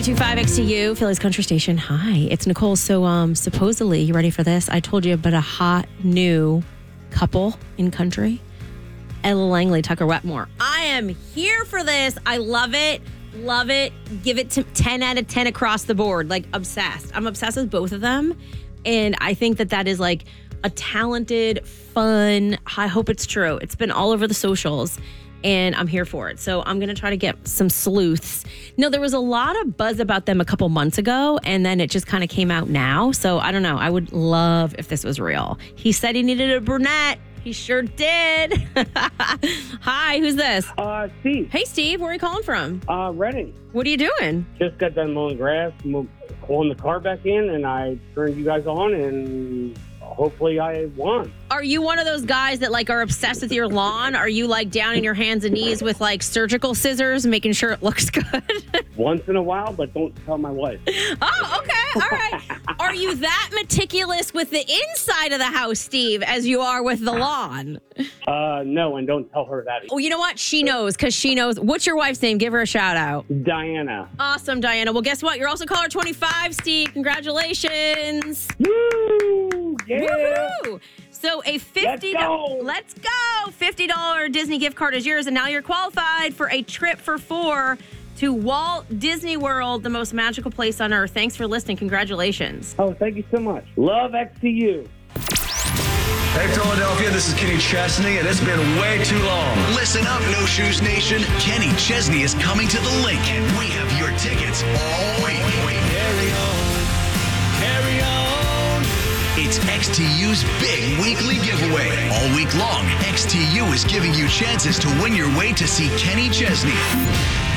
92.5 XTU, Philly's Country Station. Hi, it's Nicole. So, supposedly, you ready for this? I told you about a hot new couple in country. Ella Langley, Tucker Wetmore. I am here for this. I love it. Love it. Give it to 10 out of 10 across the board. Like, obsessed. I'm obsessed with both of them. And I think that is like a talented, fun, I hope it's true. It's been all over the socials. And I'm here for it. So I'm going to try to get some sleuths. No, there was a lot of buzz about them a couple months ago, and then it just kind of came out now. So I don't know. I would love if this was real. He said he needed a brunette. He sure did. Hi, who's this? Steve. Hey, Steve. Where are you calling from? Reading. What are you doing? Just got done mowing grass, pulling the car back in, and I turned you guys on, and hopefully I won. Are you one of those guys that like are obsessed with your lawn? Are you like down on your hands and knees with like surgical scissors, making sure it looks good? Once in a while, but don't tell my wife. Oh, okay. All right. Are you that meticulous with the inside of the house, Steve, as you are with the lawn? No, and don't tell her that. Oh, you know what? She knows, because she knows. What's your wife's name? Give her a shout out. Diana. Awesome, Diana. Well, guess what? You're also caller 25, Steve. Congratulations. Woo! Yeah. Woohoo! So a $50, let's go, $50 Disney gift card is yours, and now you're qualified for a trip for 4 to Walt Disney World, the most magical place on earth. Thanks for listening. Congratulations. Oh, thank you so much. Love XCU. Hey, Philadelphia, this is Kenny Chesney, and it's been way too long. Listen up, No Shoes Nation. Kenny Chesney is coming to the link. We have your tickets all week. Carry on, carry on. It's XTU's big weekly giveaway. All week long, XTU is giving you chances to win your way to see Kenny Chesney.